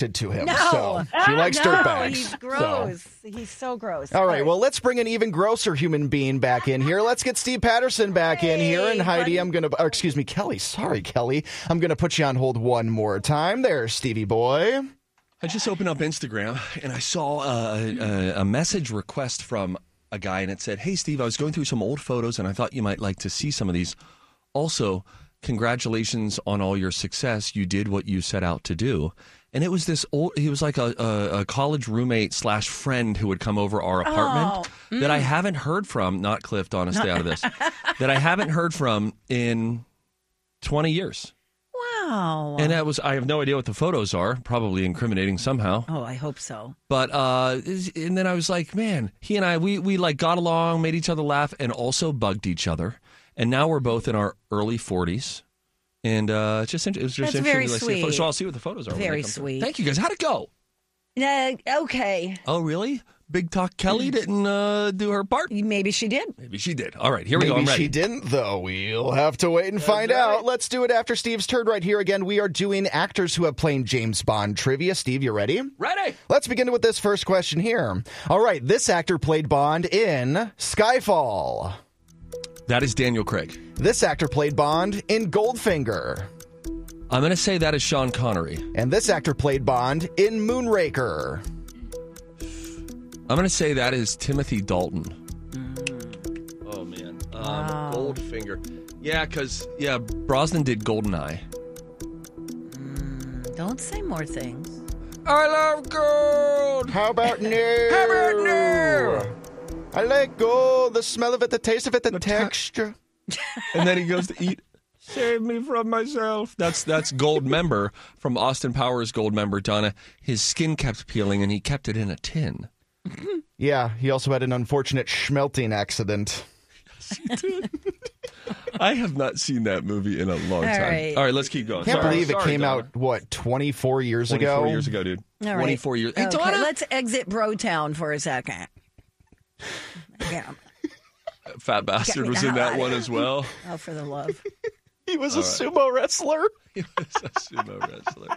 to him. No. So she likes dirtbags. He's gross. He's so gross. All right, well, let's bring an even grosser human being back in here. Let's get Steve Patterson back in here. And Heidi, Kelly. Sorry, Kelly. I'm going to put you on hold one more time. There, Stevie boy. I just opened up Instagram and I saw a message request from a guy, and it said, "Hey, Steve, I was going through some old photos and I thought you might like to see some of these. Also, congratulations on all your success. You did what you set out to do." And it was he was like a college roommate / friend who would come over our apartment that I haven't heard from, not Cliff, Donna, stay out of this, that I haven't heard from in 20 years. Wow. And I have no idea what the photos are, probably incriminating somehow. Oh, I hope so. But, and then I was like, man, he and I, we like got along, made each other laugh, and also bugged each other. And now we're both in our early 40s. And it was just interesting. That's very to sweet. So I'll see what the photos are. Very sweet. Thank you, guys. How'd it go? Okay. Oh, really? Big Talk Kelly didn't do her part? Maybe she did. Maybe she did. All right, here we go. I'm Maybe ready. she didn't, though. We'll have to wait and find out. Let's do it after Steve's turn right here again. We are doing actors who have played James Bond trivia. Steve, you ready? Ready. Let's begin with this first question here. All right, this actor played Bond in Skyfall. That is Daniel Craig. This actor played Bond in Goldfinger. I'm going to say that is Sean Connery. And this actor played Bond in Moonraker. I'm going to say that is Timothy Dalton. Oh, man. Wow. Goldfinger. Yeah, because, Brosnan did Goldeneye. Don't say more things. I love gold. How about no? I like gold, the smell of it, the taste of it, the texture. And then he goes to eat. Save me from myself. That's Goldmember from Austin Powers. Goldmember, Donna. His skin kept peeling, and he kept it in a tin. Yeah, he also had an unfortunate schmelting accident. Yes, he did. I have not seen that movie in a long time. All right, let's keep going. Can't believe it came out, 24 years ago? 24 years ago, dude. All right. 24 years. Hey, Okay, Donna. let's exit Brotown for a second. Yeah. Fat Bastard was in that one as well. Oh, for the love. He was a sumo wrestler. He was a sumo wrestler.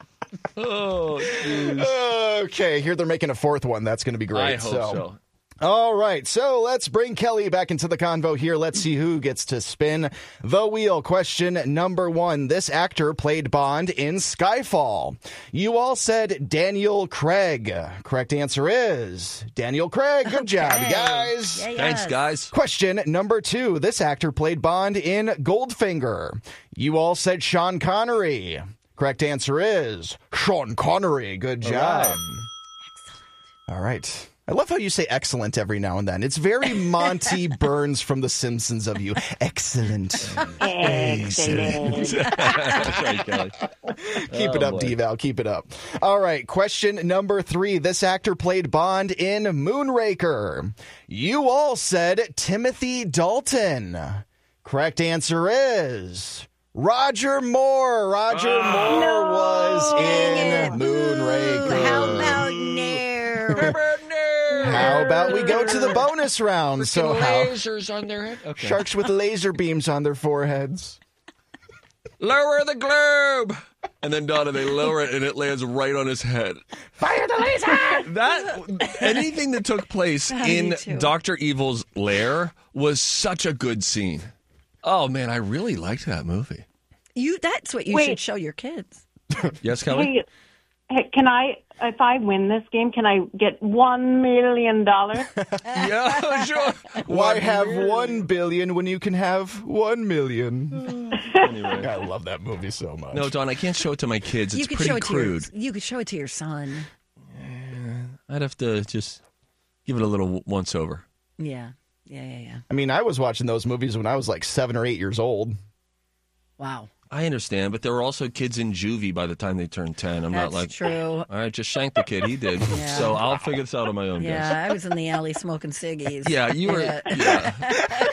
Oh, jeez. Okay, here they're making a fourth one. That's going to be great. I hope so. All right, so let's bring Kelly back into the convo here. Let's see who gets to spin the wheel. Question number 1. This actor played Bond in Skyfall. You all said Daniel Craig. Correct answer is Daniel Craig. Good job, you guys. Yeah, Thanks, guys. Question number 2. This actor played Bond in Goldfinger. You all said Sean Connery. Correct answer is Sean Connery. Good job. All right. I love how you say excellent every now and then. It's very Monty Burns from The Simpsons of you. Excellent. Excellent. That's right, Kelly. Keep it up, D-Val. Keep it up. All right. Question number 3. This actor played Bond in Moonraker. You all said Timothy Dalton. Correct answer is Roger Moore. Roger Moore was in Moonraker. How about no? How about we go to the bonus round? Lasers on their head. Okay. Sharks with laser beams on their foreheads. Lower the globe. And then, Donna, they lower it, and it lands right on his head. Fire the laser! Anything that took place in Dr. Evil's lair was such a good scene. Oh, man, I really liked that movie. That's what you should show your kids. Yes, Kelly? Hey, can I, if I win this game, can I get $1 million? Yeah, sure. Why have 1 billion when you can have 1 million? Anyway. I love that movie so much. No, Don, I can't show it to my kids. It's could pretty show it crude. you could show it to your son. I'd have to just give it a little once over. Yeah. I mean, I was watching those movies when I was like 7 or 8 years old. Wow. I understand, but there were also kids in juvie by the time they turned 10. I'm That's not like, true. All right, just shank the kid. He did. Yeah. So I'll figure this out on my own. Yeah, guys. I was in the alley smoking ciggies. Yeah, you were. Yeah.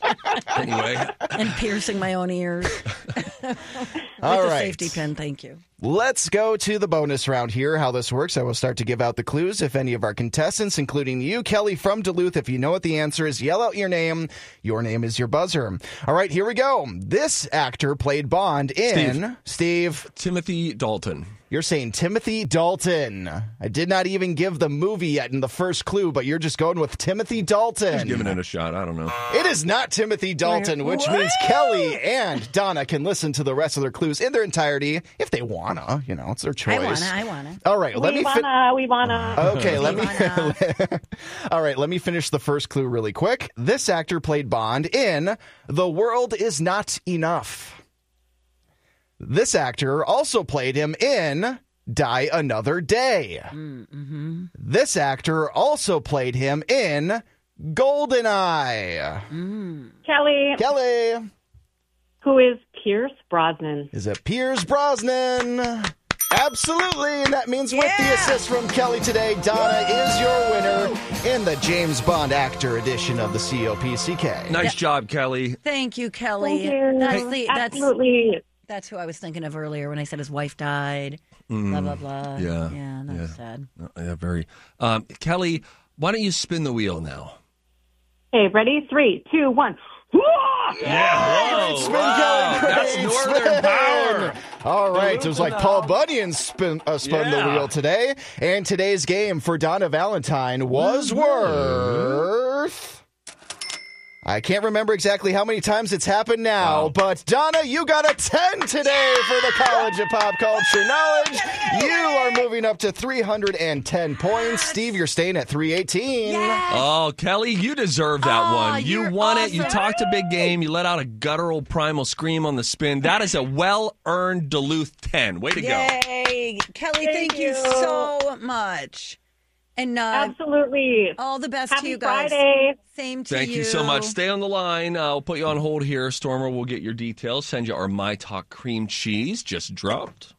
Anyway. And piercing my own ears. All With right. a safety pin, thank you. Let's go to the bonus round here. How this works, I will start to give out the clues. If any of our contestants, including you, Kelly from Duluth, if you know what the answer is, yell out your name. Your name is your buzzer. All right, here we go. This actor played Bond in... Steve. Timothy Dalton. You're saying Timothy Dalton. I did not even give the movie yet in the first clue, but you're just going with Timothy Dalton. Just giving it a shot. I don't know. It is not Timothy Dalton, which means Kelly and Donna can listen to the rest of their clues in their entirety if they wanna. You know, it's their choice. I wanna. All right, We wanna. Okay, All right, let me finish the first clue really quick. This actor played Bond in The World Is Not Enough. This actor also played him in Die Another Day. Mm-hmm. This actor also played him in GoldenEye. Kelly. Who is Pierce Brosnan? Is it Pierce Brosnan? Absolutely, and that means with the assist from Kelly today, Donna is your winner in the James Bond actor edition of the COPCK. Nice job, Kelly. Thank you, Kelly. Thank you. Absolutely. That's who I was thinking of earlier when I said his wife died. Blah, blah, blah. Yeah. That's sad. Yeah, very. Kelly, why don't you spin the wheel now? Okay, ready? 3, 2, 1. Yeah, Spin, Kelly. That's Great Northern spin. Power. All right, it was like Paul Bunyan spun the wheel today. And today's game for Donna Valentine was worth... I can't remember exactly how many times it's happened now, but Donna, you got a 10 today for the College of Pop Culture Knowledge. You are moving up to 310 points. Steve, you're staying at 318. Oh, Kelly, you deserve that one. You won awesome. it. You talked a big game. You let out a guttural primal scream on the spin. That is a well-earned Duluth 10. Way to go. Yay. Kelly, thank you so much. And absolutely. All the best Happy to you guys. Friday. Same to you. Thank you so much. Stay on the line. I'll put you on hold here. Stormer will get your details. Send you our My Talk cream cheese. Just dropped.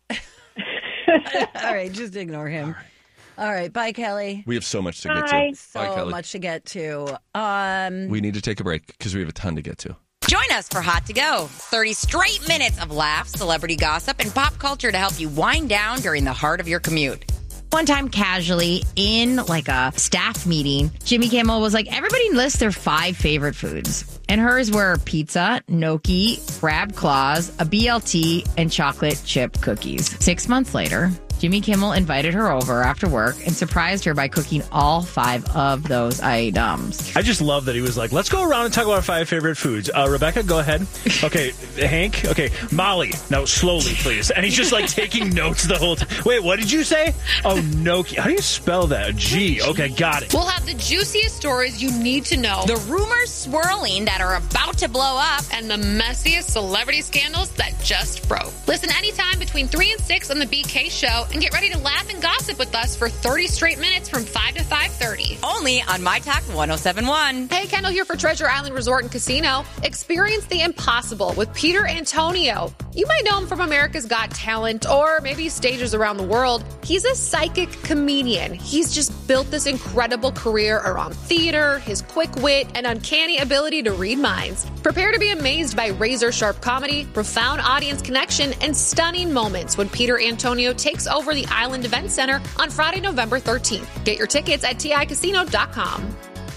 All right, just ignore him. All right, bye, Kelly. We have so much to get to. Bye. So Bye, Kelly. much to get to. We need to take a break because we have a ton to get to. Join us for Hot to Go. 30 straight minutes of laughs, celebrity gossip, and pop culture to help you wind down during the heart of your commute. One time, casually, in like a staff meeting, Jimmy Kimmel was like, everybody lists their 5 favorite foods. And hers were pizza, gnocchi, crab claws, a BLT, and chocolate chip cookies. 6 months later, Jimmy Kimmel invited her over after work and surprised her by cooking all 5 of those items. I just love that he was like, let's go around and talk about our 5 favorite foods. Rebecca, go ahead. Okay, Hank. Okay, Molly. Now, slowly, please. And he's just like taking notes the whole time. Wait, what did you say? Oh, gnocchi. How do you spell that? G. Okay, got it. We'll have the juiciest stories you need to know. The rumors swirling that are about to blow up. And the messiest celebrity scandals that just broke. Listen anytime between 3 and 6 on the BK Show and get ready to laugh and gossip with us for 30 straight minutes from 5 to 5:30. Only on My Talk 107.1. Hey, Kendall here for Treasure Island Resort and Casino. Experience the impossible with Peter Antonio. You might know him from America's Got Talent or maybe stages around the world. He's a psychic comedian. He's just built this incredible career around theater, his quick wit, and uncanny ability to read minds. Prepare to be amazed by razor-sharp comedy, profound audience connection, and stunning moments when Peter Antonio takes over the Island Event Center on Friday, November 13th. Get your tickets at TICasino.com.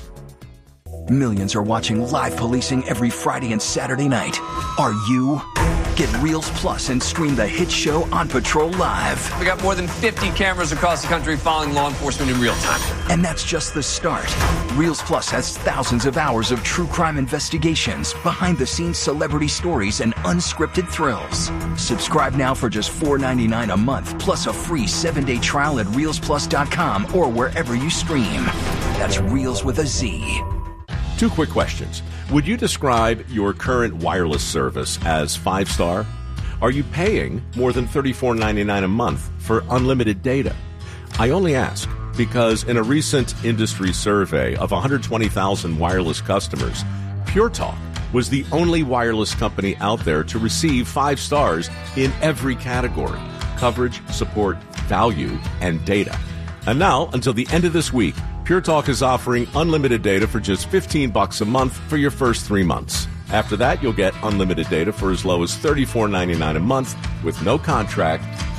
Millions are watching live policing every Friday and Saturday night. Are you? Get Reels Plus and stream the hit show On Patrol live. We got more than 50 cameras across the country following law enforcement in real time. And that's just the start. Reels Plus has thousands of hours of true crime investigations, behind-the-scenes celebrity stories, and unscripted thrills. Subscribe now for just $4.99 a month, plus a free 7-day trial at ReelsPlus.com or wherever you stream. That's Reels with a Z. 2 quick questions. Would you describe your current wireless service as 5-star? Are you paying more than $34.99 a month for unlimited data? I only ask because in a recent industry survey of 120,000 wireless customers, Pure Talk was the only wireless company out there to receive 5 stars in every category: coverage, support, value, and data. And now, until the end of this week, Pure Talk is offering unlimited data for just $15 a month for your first 3 months. After that, you'll get unlimited data for as low as $34.99 a month with no contract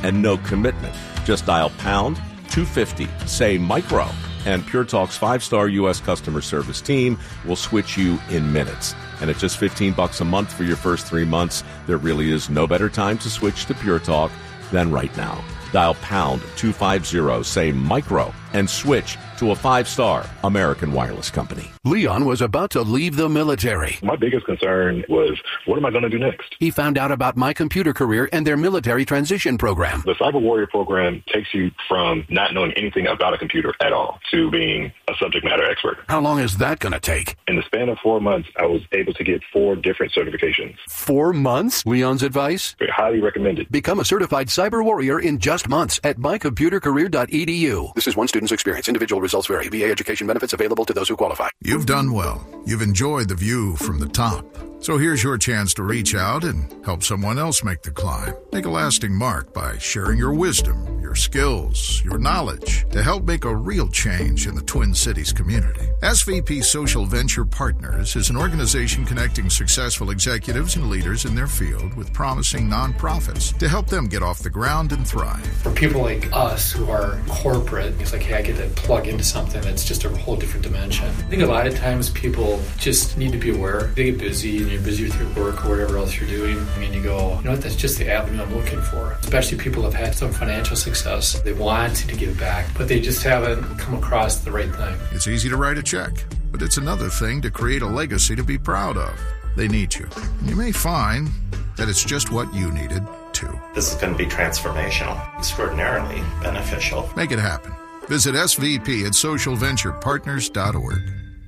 and no commitment. Just dial pound 250, say micro, and Pure Talk's 5-star U.S. customer service team will switch you in minutes. And at just $15 a month for your first 3 months, there really is no better time to switch to Pure Talk than right now. Dial pound 250, say micro, and switch to a 5-star American Wireless company. Leon was about to leave the military. My biggest concern was, what am I going to do next? He found out about My Computer Career and their military transition program. The Cyber Warrior program takes you from not knowing anything about a computer at all to being a subject matter expert. How long is that going to take? In the span of 4 months, I was able to get 4 different certifications. 4 months? Leon's advice? Highly recommended. Become a certified cyber warrior in just months at mycomputercareer.edu. This is one student's experience. Individual results vary. VA education benefits available to those who qualify. You've done well. You've enjoyed the view from the top. So here's your chance to reach out and help someone else make the climb. Make a lasting mark by sharing your wisdom, your skills, your knowledge to help make a real change in the Twin Cities community. SVP Social Venture Partners is an organization connecting successful executives and leaders in their field with promising nonprofits to help them get off the ground and thrive. For people like us who are corporate, it's like, hey, I get to plug into something that's just a whole different dimension. I think a lot of times people just need to be aware. They get busy and you're busy with your work or whatever else you're doing. I mean, you go, you know what, that's just the avenue I'm looking for. Especially people have had some financial success. They want to give back, but they just haven't come across the right thing. It's easy to write a check, but it's another thing to create a legacy to be proud of. They need you. And you may find that it's just what you needed too. This is going to be transformational, extraordinarily beneficial. Make it happen. Visit SVP at socialventurepartners.org.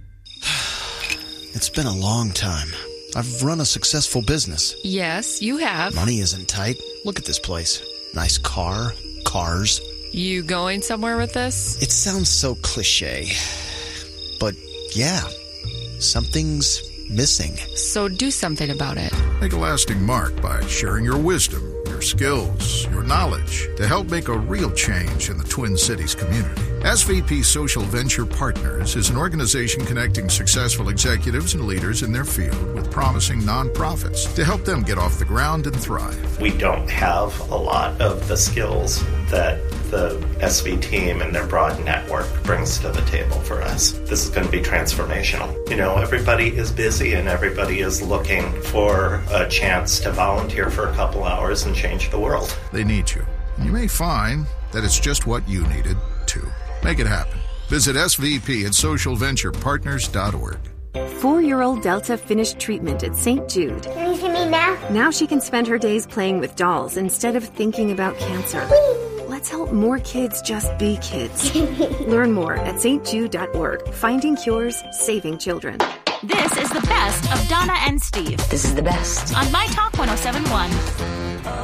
It's been a long time. I've run a successful business. Yes, you have. Money isn't tight. Look at this place. Nice car, cars. You going somewhere with this? It sounds so cliche. But yeah, something's missing. So do something about it. Make a lasting mark by sharing your wisdom, your skills, your knowledge to help make a real change in the Twin Cities community. SVP Social Venture Partners is an organization connecting successful executives and leaders in their field with promising nonprofits to help them get off the ground and thrive. We don't have a lot of the skills that the SV team and their broad network brings to the table for us. This is going to be transformational. You know, everybody is busy and everybody is looking for a chance to volunteer for a couple hours and change the world. They need you. And you may find that it's just what you needed too. Make it happen. Visit SVP at socialventurepartners.org. 4-year-old Delta finished treatment at St. Jude. Can you see me now? Now she can spend her days playing with dolls instead of thinking about cancer. Let's help more kids just be kids. Learn more at stjude.org. Finding cures, saving children. This is the best of Donna and Steve. This is the best. On My Talk 1071.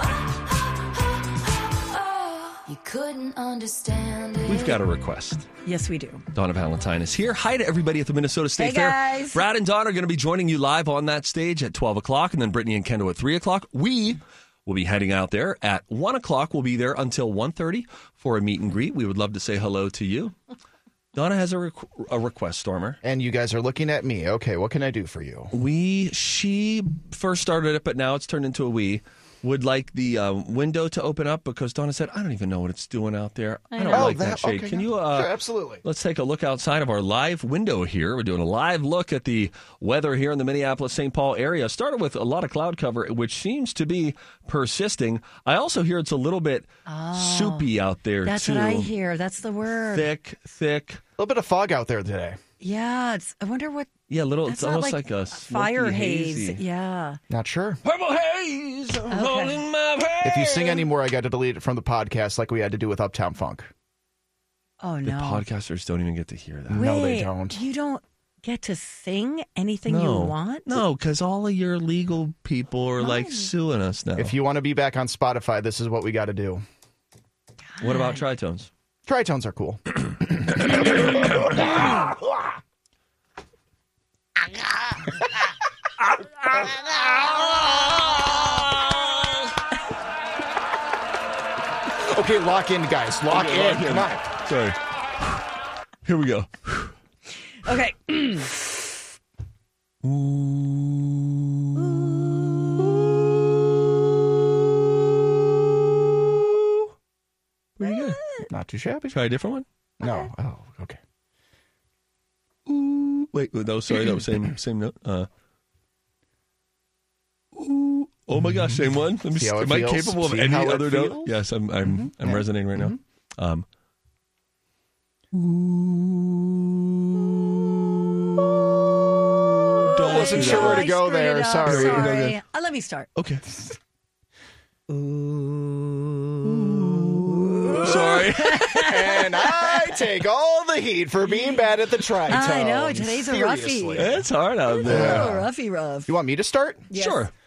You couldn't understand it. We've got a request. Yes, we do. Donna Valentine is here. Hi to everybody at the Minnesota State Hey, Fair. guys. Brad and Donna are going to be joining you live on that stage at 12 o'clock, and then Brittany and Kendall at 3 o'clock. We will be heading out there at 1 o'clock. We'll be there until 1:30 for a meet and greet. We would love to say hello to you. Donna has a request, Stormer. And you guys are looking at me. Okay, what can I do for you? She first started it, but now it's turned into a we. Would like the window to open up because Donna said, I don't even know what it's doing out there. I don't like that shade. Okay, Can you? sure, absolutely. Let's take a look outside of our live window here. We're doing a live look at the weather here in the Minneapolis-St. Paul area. Started with a lot of cloud cover, which seems to be persisting. I also hear it's a little bit soupy out there, That's too. what I hear. That's the word. Thick. A little bit of fog out there today. Yeah, I wonder what. Yeah, little. That's It's not almost like a fire smoky, haze. hazy. Yeah. Not sure. Purple haze rolling my way. If you sing anymore, I got to delete it from the podcast like we had to do with Uptown Funk. Oh, no. The podcasters don't even get to hear that. Wait, No, they don't. You don't get to sing anything you want? No, because all of your legal people are like suing us now. If you want to be back on Spotify, this is what we got to do. What about tritones? Tritones are cool. Okay, lock in, guys. Lock in. Come on. Sorry. Here we go. Okay. Not too shabby. Try a different one? No. Oh, okay. Ooh. Wait, no, sorry, that was same note. Ooh. Oh my gosh, same one. Let me see. Am I capable of any other note? Yes, I'm resonating right now. I wasn't sure where to go there. Sorry. Let me start. Okay. Sorry. And I take all the heat for being bad at the tritone. I know. Today's a roughie. It's hard out there. Oh, roughy rough. You want me to start? Yes. Sure.